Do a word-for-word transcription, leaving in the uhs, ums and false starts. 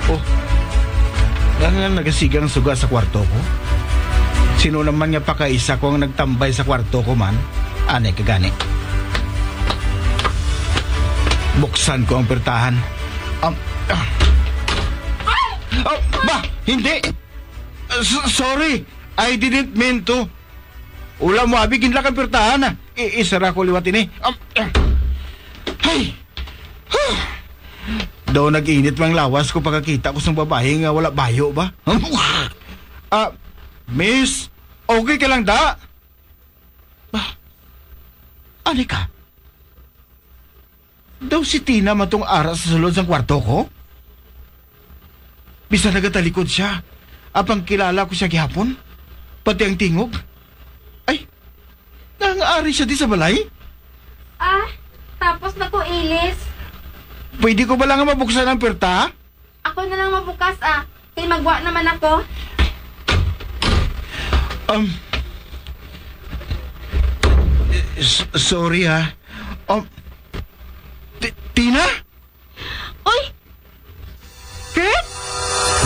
Oh, nga nagasigang suga sa kwarto ko. Sino naman nga pakaisa ko ang nagtambay sa kwarto ko man? Anay ka gani. Buksan ko ang pertahan. Um, ah. Oh, ba, hindi. Uh, s- sorry, I didn't mean to. Ula mo abi ginla kang pertahan na. I- isara ko liwat ini. Um, ah. Hay. Huh. Daw nag-init mang lawas ko pagkakita ko sa babae nga wala bayo ba? Ah, miss, okay ka lang da? Bah, ani ka? Daw si Tina matong aras sa sulod sa kwarto ko? Bisa nagatalikod siya. Apang kilala ko siya gihapon? Pati ang tingog? Ay, nangaari siya di sa balay? Ah, tapos na ko ilis. Pwede ko ba lang mabuksan ang perta? Ako na lang mabukas ah. Kaya magwa naman ako. Um, s- sorry ha. Um,